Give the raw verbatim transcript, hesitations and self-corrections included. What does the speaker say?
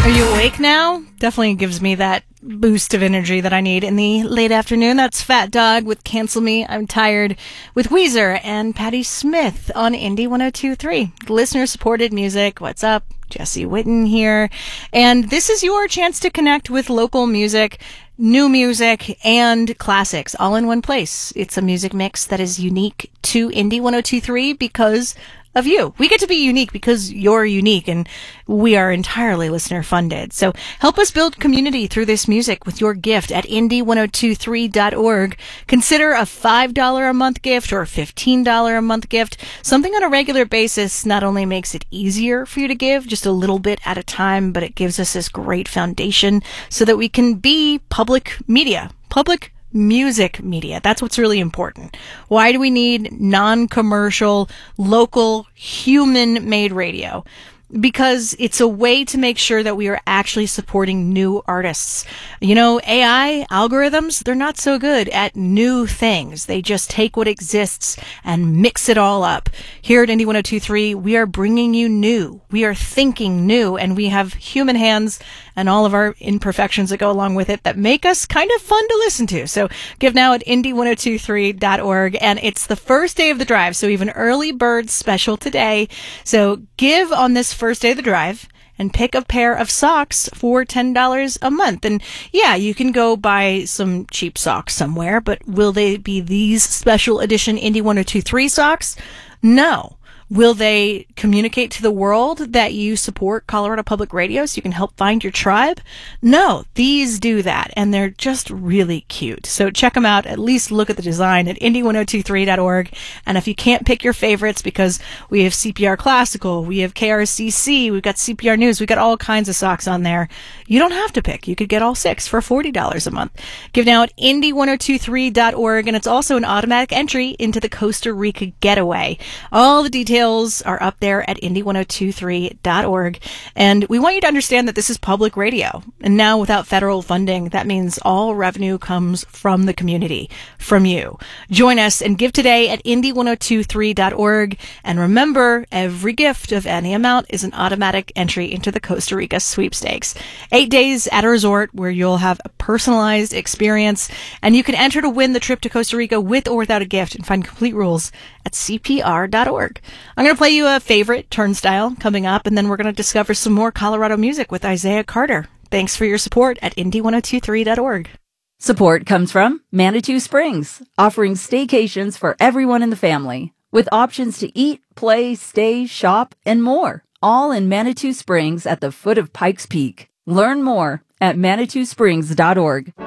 Are you awake now? Definitely gives me that boost of energy that I need in the late afternoon. That's Fat Dog with Cancel Me, I'm Tired, with Weezer and Patti Smith on Indie one oh two point three. Listener-supported music. What's up? Jesse Witten here. And this is your chance to connect with local music, new music, and classics all in one place. It's a music mix that is unique to Indie one oh two point three because of you. We get to be unique because you're unique, and we are entirely listener funded. So help us build community through this music with your gift at indie one oh two three dot org. Consider a five dollars a month gift or a fifteen dollars a month gift. Something on a regular basis not only makes it easier for you to give just a little bit at a time, but it gives us this great foundation so that we can be public media, public music media. That's what's really important. Why do we need non-commercial, local, human-made radio? Because it's a way to make sure that we are actually supporting new artists. You know, A I algorithms, they're not so good at new things. They just take what exists and mix it all up. Here at Indie one oh two point three, we are bringing you new. We are thinking new, and we have human hands and all of our imperfections that go along with it that make us kind of fun to listen to. So give now at indie one oh two three dot org, and it's the first day of the drive, so even early bird special today. So give on this first day of the drive and pick a pair of socks for ten dollars a month. And yeah, you can go buy some cheap socks somewhere, but will they be these special edition Indie one oh two point three socks? No. Will they communicate to the world that you support Colorado Public Radio so you can help find your tribe? No, these do that, and they're just really cute. So check them out. At least look at the design at indie one oh two three dot org. And if you can't pick your favorites, because we have C P R Classical, we have K R C C, we've got C P R News, we've got all kinds of socks on there, you don't have to pick. You could get all six for forty dollars a month. Give now at indie one oh two three dot org, and it's also an automatic entry into the Costa Rica getaway. All the details are up there at indie one oh two three dot org. And we want you to understand that this is public radio. And now without federal funding, that means all revenue comes from the community, from you. Join us and give today at indie one oh two three dot org. And remember, every gift of any amount is an automatic entry into the Costa Rica sweepstakes. Eight days at a resort where you'll have a personalized experience. And you can enter to win the trip to Costa Rica with or without a gift, and find complete rules at c p r dot org. I'm going to play you a favorite, Turnstile, coming up, and then we're going to discover some more Colorado music with Isaiah Carter. Thanks for your support at indie one oh two three dot org. Support comes from Manitou Springs, offering staycations for everyone in the family, with options to eat, play, stay, shop, and more, all in Manitou Springs at the foot of Pikes Peak. Learn more at manitou springs dot org.